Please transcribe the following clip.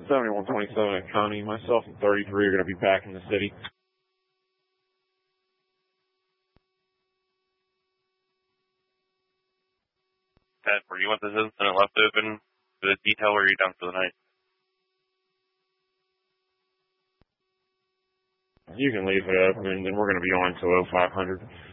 7127 at Connie. Myself and 33 are going to be back in the city. Ted, were you at this incident left open for the detail, or are you done for the night? You can leave it open, and then we're going to be on to 0500.